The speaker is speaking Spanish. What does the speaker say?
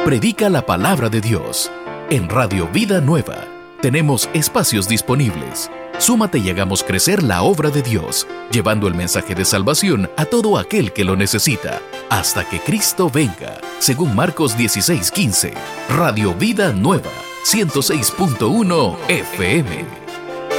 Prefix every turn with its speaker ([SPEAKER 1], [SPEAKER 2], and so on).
[SPEAKER 1] predica la palabra de Dios. En Radio Vida Nueva tenemos espacios disponibles. Súmate y hagamos crecer la obra de Dios, llevando el mensaje de salvación a todo aquel que lo necesita, hasta que Cristo venga. Según Marcos 16:15, Radio Vida Nueva, 106.1 FM.